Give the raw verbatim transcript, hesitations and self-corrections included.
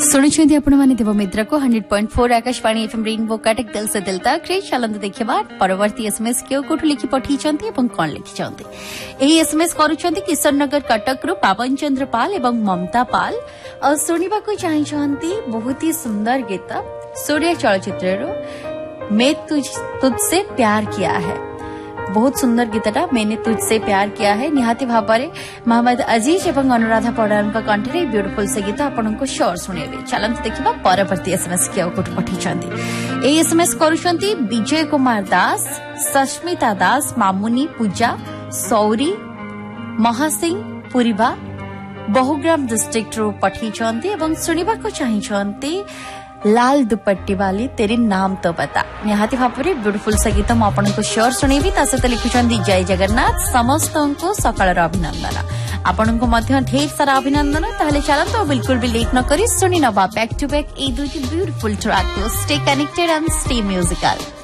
शुणुंट आपण मैंने देवमित्र को hundred point four Akashvani FM rainbow Cuttack दिल से दिल तक चलते देखा परवर्ती एसएमएस क्यों कोठु लिखि पठी कौन लिखि एसएमएस करुछंती किशोर नगर कटक रु पावन चंद्र पाल एवं ममता पाल शुणा चाहती बहुत ही सुंदर गीत सूर्य चलचित्र मैं तुझ तुझसे प्यार किया है। बहुत सुंदर गीतटा मैंने तुझसे प्यार किया है निहाती भाବରେ मोहम्मद अजीज एवं अनुराधा पौड़ार कंठे ब्यूटीफुल से गीत आपण को श्योर शुणेबे। चलते देखा परवर्ती एसएमएस किया कोठ पठी एसएमएस करुछंती विजय कुमार दास सस्मिता दास मामुनी पूजा सौरी महासिंह पुरीबा बहुग्राम डिस्ट्रिक्ट रू पठी एवं सुनिबा को चाहिए लाल दुपट्टी वाली तेरी नाम तो बता निहाती भाବରେ ब्यूटीफुल से गीत मुझे श्योर शुणेबी सहित लिखुंट जय जगन्नाथ समस्त को सकाल अभिनंदन आपण को ढेर सारा अभिनंदन। ताहले चलते बिल्कुल भी लेट न करी सुनी नवा back to back A दुईटी beautiful track stay connected and stay musical.